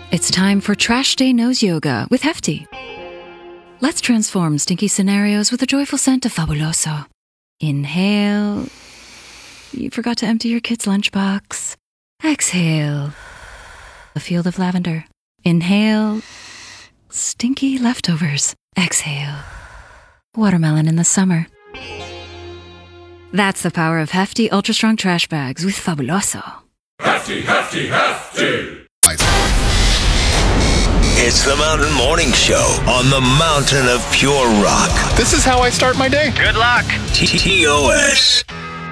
It's time for Trash Day Nose Yoga with Hefty. Let's transform stinky scenarios with the joyful scent of Fabuloso. Inhale. You forgot to empty your kid's lunchbox. Exhale. A field of lavender. Inhale. Stinky leftovers. Exhale. Watermelon in the summer. That's the power of Hefty Ultra Strong Trash Bags with Fabuloso. Hefty, Hefty, Hefty! It's the Mountain Morning Show on the mountain of pure rock. This is how I start my day. Good luck. TOS.